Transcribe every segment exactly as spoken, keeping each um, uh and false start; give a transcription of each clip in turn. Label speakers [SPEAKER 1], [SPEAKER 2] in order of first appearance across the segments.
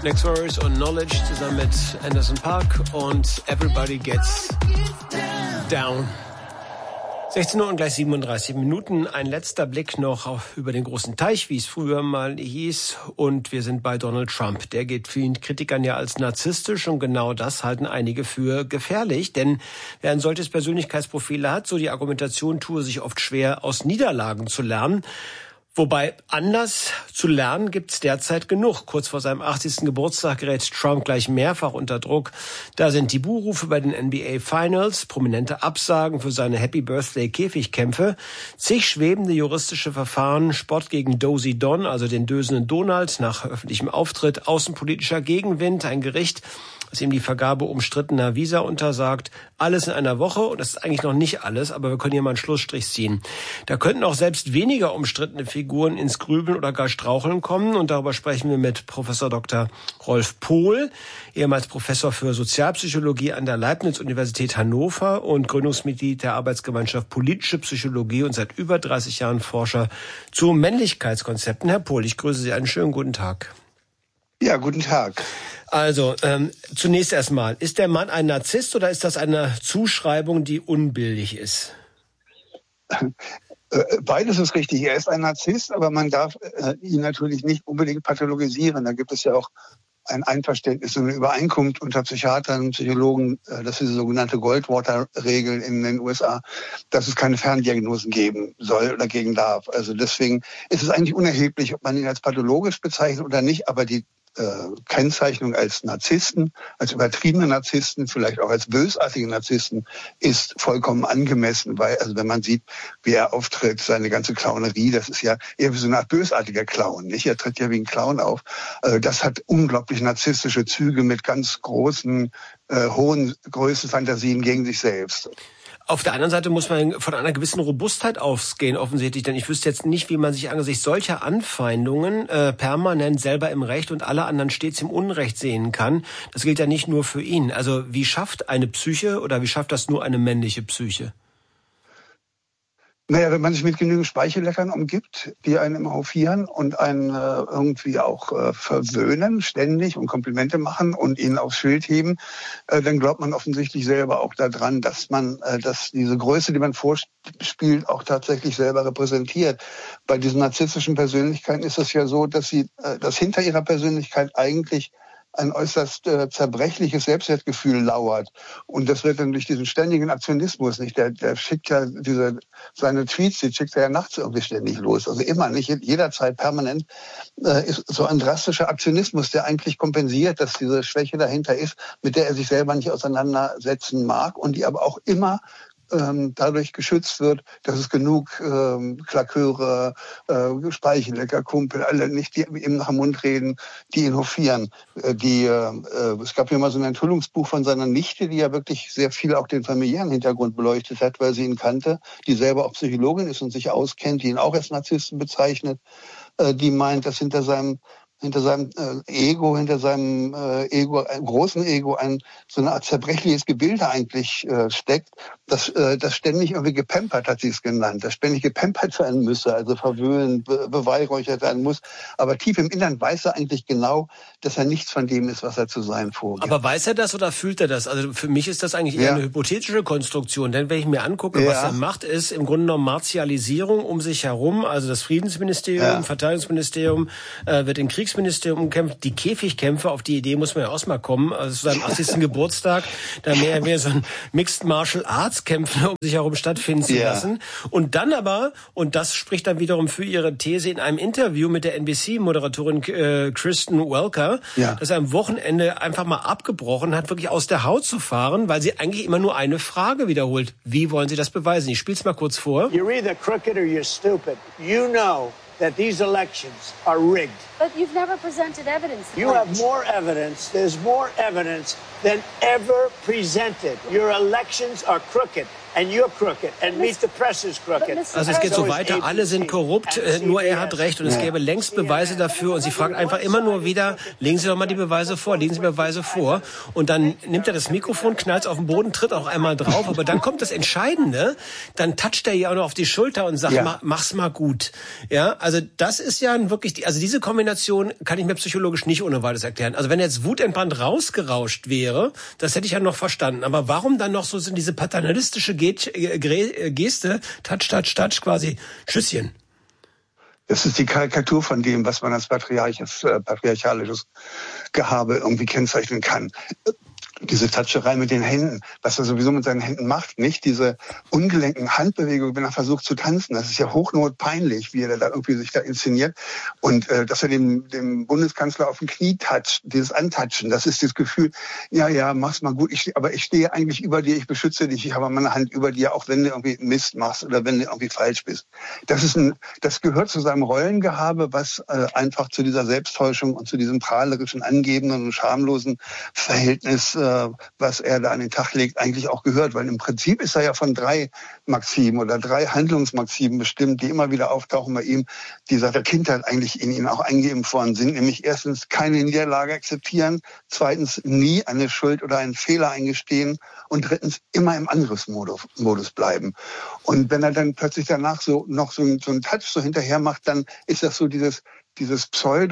[SPEAKER 1] Next Worries und Knowledge zusammen mit Anderson .Paak und Everybody Gets Down. sechzehn Uhr und gleich siebenunddreißig Minuten. Ein letzter Blick noch auf, über den großen Teich, wie es früher mal hieß. Und wir sind bei Donald Trump. Der geht vielen Kritikern ja als narzisstisch und genau das halten einige für gefährlich. Denn wer ein solches Persönlichkeitsprofil hat, so die Argumentation, tue sich oft schwer, aus Niederlagen zu lernen. Wobei anders zu lernen gibt's derzeit genug. Kurz vor seinem achtzigsten Geburtstag gerät Trump gleich mehrfach unter Druck. Da sind die Buhrufe bei den N B A Finals, prominente Absagen für seine Happy Birthday Käfigkämpfe, zig schwebende juristische Verfahren, Spott gegen Dozy Don, also den dösenden Donald, nach öffentlichem Auftritt, außenpolitischer Gegenwind, ein Gericht, das ihm die Vergabe umstrittener Visa untersagt. Alles in einer Woche, und das ist eigentlich noch nicht alles, aber wir können hier mal einen Schlussstrich ziehen. Da könnten auch selbst weniger umstrittene Figuren ins Grübeln oder gar Straucheln kommen, und darüber sprechen wir mit Professor Doktor Rolf Pohl, ehemals Professor für Sozialpsychologie an der Leibniz-Universität Hannover und Gründungsmitglied der Arbeitsgemeinschaft Politische Psychologie und seit über dreißig Jahren Forscher zu Männlichkeitskonzepten. Herr Pohl, ich grüße Sie, einen schönen guten Tag.
[SPEAKER 2] Ja, guten Tag.
[SPEAKER 1] Also, ähm, zunächst erstmal, ist der Mann ein Narzisst oder ist das eine Zuschreibung, die unbillig ist?
[SPEAKER 2] Beides ist richtig. Er ist ein Narzisst, aber man darf äh, ihn natürlich nicht unbedingt pathologisieren. Da gibt es ja auch ein Einverständnis, eine Übereinkunft unter Psychiatern und Psychologen, äh, das ist die sogenannte Goldwater-Regel in den U S A, dass es keine Ferndiagnosen geben soll oder geben darf. Also deswegen ist es eigentlich unerheblich, ob man ihn als pathologisch bezeichnet oder nicht, aber die Äh, Kennzeichnung als Narzissten, als übertriebene Narzissten, vielleicht auch als bösartige Narzissten, ist vollkommen angemessen, weil, also wenn man sieht, wie er auftritt, seine ganze Clownerie, das ist ja eher wie so eine Art bösartiger Clown, nicht? Er tritt ja wie ein Clown auf. Äh, das hat unglaublich narzisstische Züge mit ganz großen, äh, hohen Größenfantasien gegen sich selbst.
[SPEAKER 1] Auf der anderen Seite muss man von einer gewissen Robustheit ausgehen, offensichtlich. Denn ich wüsste jetzt nicht, wie man sich angesichts solcher Anfeindungen äh, permanent selber im Recht und alle anderen stets im Unrecht sehen kann. Das gilt ja nicht nur für ihn. Also wie schafft eine Psyche oder wie schafft das nur eine männliche Psyche?
[SPEAKER 2] Naja, wenn man sich mit genügend Speichelleckern umgibt, die einen immer hofieren und einen äh, irgendwie auch äh, verwöhnen, ständig und Komplimente machen und ihnen aufs Schild heben, äh, dann glaubt man offensichtlich selber auch daran, dass man, äh, dass diese Größe, die man vorspielt, auch tatsächlich selber repräsentiert. Bei diesen narzisstischen Persönlichkeiten ist es ja so, dass sie, äh, dass hinter ihrer Persönlichkeit eigentlich ein äußerst äh, zerbrechliches Selbstwertgefühl lauert. Und das wird dann durch diesen ständigen Aktionismus, nicht? Der, der schickt ja diese, seine Tweets, die schickt er ja nachts irgendwie ständig los. Also immer, nicht jederzeit, permanent, äh, ist so ein drastischer Aktionismus, der eigentlich kompensiert, dass diese Schwäche dahinter ist, mit der er sich selber nicht auseinandersetzen mag und die aber auch immer dadurch geschützt wird, dass es genug ähm, Klaköre, äh, Speichellecker, Kumpel, alle nicht, die ihm nach dem Mund reden, die ihn hofieren. Äh, die, äh, es gab ja mal so ein Enthüllungsbuch von seiner Nichte, die ja wirklich sehr viel auch den familiären Hintergrund beleuchtet hat, weil sie ihn kannte, die selber auch Psychologin ist und sich auskennt, die ihn auch als Narzissten bezeichnet, äh, die meint, dass hinter seinem hinter seinem äh, Ego, hinter seinem äh, Ego, äh, großen Ego, ein so eine Art zerbrechliches Gebilde eigentlich äh, steckt, das, äh, das ständig irgendwie gepampert, hat sie es genannt, das ständig gepampert werden müsse, also verwöhnt, be beweihräuchert werden muss. Aber tief im Innern weiß er eigentlich genau, dass er nichts von dem ist, was er zu sein vorgibt.
[SPEAKER 1] Aber weiß er das oder fühlt er das? Also für mich ist das eigentlich eher ja. eine hypothetische Konstruktion. Denn wenn ich mir angucke, ja. was er macht, ist im Grunde genommen Martialisierung um sich herum. Also das Friedensministerium, ja. Verteidigungsministerium äh, wird in Kriegs Ministerium kämpft, die Käfigkämpfe, auf die Idee muss man ja auch mal kommen, also zu seinem achtzigsten Geburtstag, da mehr, mehr so ein Mixed Martial Arts Kämpfe um sich herum stattfinden zu yeah. lassen. Und dann aber, und das spricht dann wiederum für ihre These in einem Interview mit der N B C-Moderatorin äh, Kristen Welker, ja. dass er am Wochenende einfach mal abgebrochen hat, wirklich aus der Haut zu fahren, weil sie eigentlich immer nur eine Frage wiederholt. Wie wollen Sie das beweisen? Ich spiele es mal kurz vor.
[SPEAKER 3] You're either crooked or you're stupid. You know that these elections are rigged.
[SPEAKER 4] But you've never presented evidence.
[SPEAKER 3] You have more evidence. There's more evidence than ever presented. Your elections are crooked. And you're crooked. And meet the press is crooked.
[SPEAKER 1] Also es geht so weiter, alle sind korrupt, äh, nur er hat recht und es gäbe längst Beweise dafür und sie fragt einfach immer nur wieder, legen Sie doch mal die Beweise vor, legen Sie mir Beweise vor und dann nimmt er das Mikrofon, knallt es auf den Boden, tritt auch einmal drauf, aber dann kommt das Entscheidende, dann toucht er ihr auch noch auf die Schulter und sagt, ja. mach's mal gut. Ja, also das ist ja wirklich, die, also diese Kombination kann ich mir psychologisch nicht ohne weiteres erklären. Also wenn jetzt wutentbrannt rausgerauscht wäre, das hätte ich ja noch verstanden, aber warum dann noch so sind diese paternalistische Geste, touch, touch, touch, quasi Schüsschen.
[SPEAKER 2] Das ist die Karikatur von dem, was man als patriarches, äh, patriarchalisches Gehabe irgendwie kennzeichnen kann. Diese Tatscherei mit den Händen, was er sowieso mit seinen Händen macht, nicht diese ungelenken Handbewegungen, wenn er versucht zu tanzen. Das ist ja hochnotpeinlich, wie er da irgendwie sich da inszeniert. Und äh, dass er dem, dem Bundeskanzler auf dem Knie toucht, dieses Antatschen, das ist das Gefühl, ja, ja, mach's mal gut, ich, aber ich stehe eigentlich über dir, ich beschütze dich, ich habe meine Hand über dir, auch wenn du irgendwie Mist machst oder wenn du irgendwie falsch bist. Das ist ein, das gehört zu seinem Rollengehabe, was äh, einfach zu dieser Selbsttäuschung und zu diesem prahlerischen, angebenden und schamlosen Verhältnis äh, was er da an den Tag legt, eigentlich auch gehört. Weil im Prinzip ist er ja von drei Maximen oder drei Handlungsmaximen bestimmt, die immer wieder auftauchen bei ihm, die seit der Kindheit eigentlich in ihn auch eingeimpft worden sind. Nämlich erstens keine Niederlage akzeptieren, zweitens nie eine Schuld oder einen Fehler eingestehen und drittens immer im Angriffsmodus Modus bleiben. Und wenn er dann plötzlich danach so noch so, so einen Touch so hinterher macht, dann ist das so dieses dieses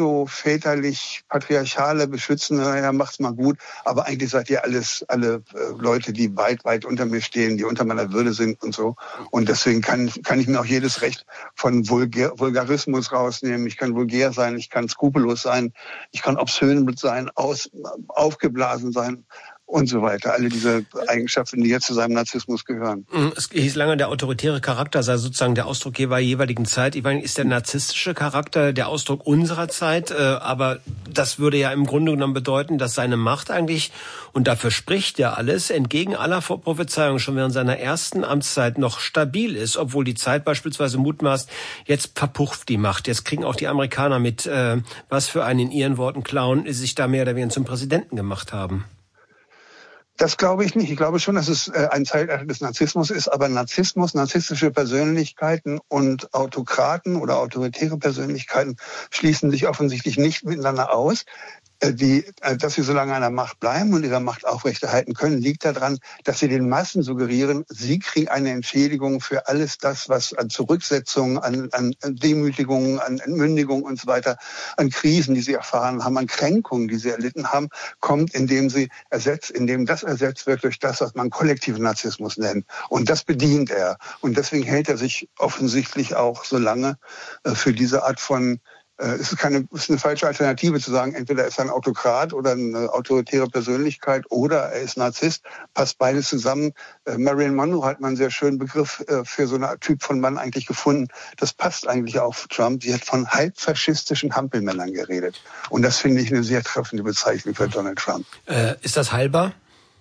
[SPEAKER 2] pseudo-väterlich-patriarchale, beschützende, ja, macht's mal gut, aber eigentlich seid ihr alles, alle äh, Leute, die weit, weit unter mir stehen, die unter meiner Würde sind und so. Und deswegen kann, kann ich mir auch jedes Recht von Vulgar, Vulgarismus rausnehmen. Ich kann vulgär sein, ich kann skrupellos sein, ich kann obszön sein, aus, aufgeblasen sein. Und so weiter. Alle diese Eigenschaften, die jetzt zu seinem Narzissmus gehören.
[SPEAKER 1] Es hieß lange, der autoritäre Charakter sei sozusagen der Ausdruck jeweils jeweiligen Zeit. Ich meine, ist der narzisstische Charakter der Ausdruck unserer Zeit? Aber das würde ja im Grunde genommen bedeuten, dass seine Macht eigentlich, und dafür spricht ja alles, entgegen aller Prophezeiungen schon während seiner ersten Amtszeit noch stabil ist, obwohl die Zeit beispielsweise mutmaßt, jetzt verpufft die Macht. Jetzt kriegen auch die Amerikaner mit, äh, was für einen in ihren Worten Clown sich da mehr oder weniger zum Präsidenten gemacht haben.
[SPEAKER 2] Das glaube ich nicht. Ich glaube schon, dass es ein Zeitalter des Narzissmus ist, aber Narzissmus, narzisstische Persönlichkeiten und Autokraten oder autoritäre Persönlichkeiten schließen sich offensichtlich nicht miteinander aus. Die, dass sie so lange an der Macht bleiben und ihre Macht aufrechterhalten können, liegt daran, dass sie den Massen suggerieren, sie kriegen eine Entschädigung für alles das, was an Zurücksetzungen, an, an Demütigungen, an Entmündigungen und so weiter, an Krisen, die sie erfahren haben, an Kränkungen, die sie erlitten haben, kommt, indem sie ersetzt, indem das ersetzt wird durch das, was man kollektiven Narzissmus nennt. Und das bedient er. Und deswegen hält er sich offensichtlich auch so lange für diese Art von Es ist, keine, es ist eine falsche Alternative zu sagen, entweder ist er ein Autokrat oder eine autoritäre Persönlichkeit oder er ist Narzisst, passt beides zusammen. Äh, Marilyn Monroe hat mal einen sehr schönen Begriff äh, für so einen Typ von Mann eigentlich gefunden. Das passt eigentlich auf Trump. Sie hat von halbfaschistischen Hampelmännern geredet. Und das finde ich eine sehr treffende Bezeichnung für Donald Trump.
[SPEAKER 1] Äh, ist das heilbar?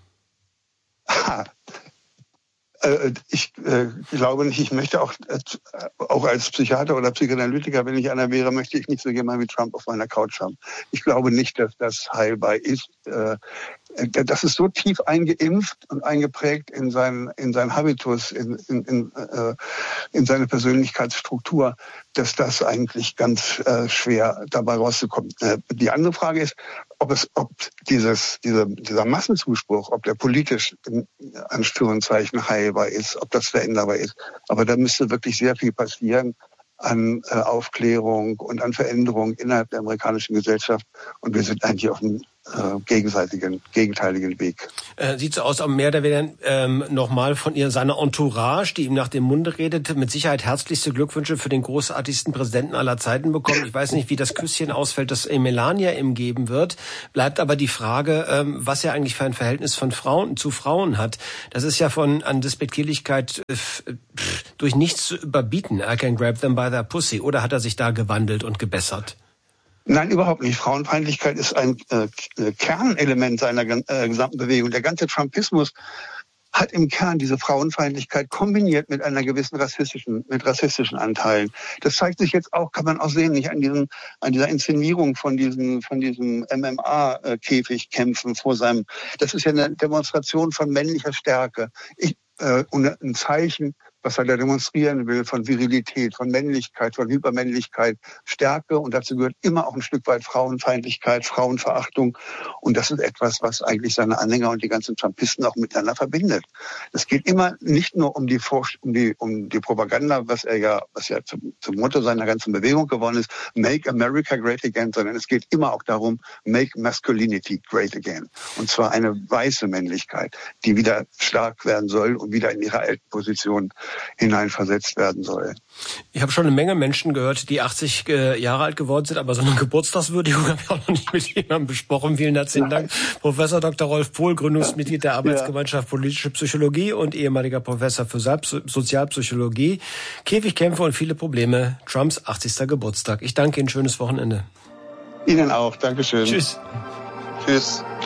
[SPEAKER 2] Ha. Ich äh, glaube nicht, ich möchte auch, äh, auch als Psychiater oder Psychoanalytiker, wenn ich einer wäre, möchte ich nicht so jemand wie Trump auf meiner Couch haben. Ich glaube nicht, dass das heilbar ist. Äh, das ist so tief eingeimpft und eingeprägt in seinen, in seinen Habitus, in, in, in, äh, in seine Persönlichkeitsstruktur, dass das eigentlich ganz äh, schwer dabei rauszukommen. Äh, die andere Frage ist, ob es, ob dieses, dieser, dieser Massenzuspruch, ob der politisch in Anführungszeichen heilbar ist, ob das veränderbar ist. Aber da müsste wirklich sehr viel passieren an äh, Aufklärung und an Veränderung innerhalb der amerikanischen Gesellschaft. Und wir sind eigentlich auf einem äh, gegenseitigen, gegenteiligen Weg.
[SPEAKER 1] Äh, sieht so aus, am mehr oder weniger ähm, nochmal von ihr, seiner Entourage, die ihm nach dem Munde redet, mit Sicherheit herzlichste Glückwünsche für den großartigsten Präsidenten aller Zeiten bekommen. Ich weiß nicht, wie das Küsschen ausfällt, das Melania ihm geben wird. Bleibt aber die Frage, ähm, was er eigentlich für ein Verhältnis von Frauen zu Frauen hat. Das ist ja von an Despektierlichkeit äh, pff, durch nichts zu überbieten. I can grab them by their pussy. Oder hat er sich da gewandelt und gebessert?
[SPEAKER 2] Nein, überhaupt nicht. Frauenfeindlichkeit ist ein äh, Kernelement seiner äh, gesamten Bewegung. Der ganze Trumpismus hat im Kern diese Frauenfeindlichkeit kombiniert mit einer gewissen rassistischen, mit rassistischen Anteilen. Das zeigt sich jetzt auch, kann man auch sehen, nicht an diesem, an dieser Inszenierung von diesen, von diesem M M A-Käfigkämpfen vor seinem, das ist ja eine Demonstration von männlicher Stärke. Ich, äh, ein Zeichen, was er da demonstrieren will, von Virilität, von Männlichkeit, von Hypermännlichkeit, Stärke. Und dazu gehört immer auch ein Stück weit Frauenfeindlichkeit, Frauenverachtung. Und das ist etwas, was eigentlich seine Anhänger und die ganzen Trumpisten auch miteinander verbindet. Es geht immer nicht nur um die, um die, um die Propaganda, was er ja, was ja zum, zum Motto seiner ganzen Bewegung geworden ist, Make America Great Again, sondern es geht immer auch darum, Make Masculinity Great Again. Und zwar eine weiße Männlichkeit, die wieder stark werden soll und wieder in ihre alten Position hineinversetzt werden soll.
[SPEAKER 1] Ich habe schon eine Menge Menschen gehört, die achtzig äh, Jahre alt geworden sind, aber so eine Geburtstagswürdigung habe ich auch noch nicht mit jemandem besprochen. Vielen herzlichen Dank. Professor Doktor Rolf Pohl, Gründungsmitglied der Arbeitsgemeinschaft ja. Politische Psychologie und ehemaliger Professor für Sozialpsychologie. Käfigkämpfe und viele Probleme. Trumps achtzigster Geburtstag. Ich danke Ihnen. Schönes Wochenende.
[SPEAKER 2] Ihnen auch. Dankeschön.
[SPEAKER 1] Tschüss.
[SPEAKER 2] Tschüss.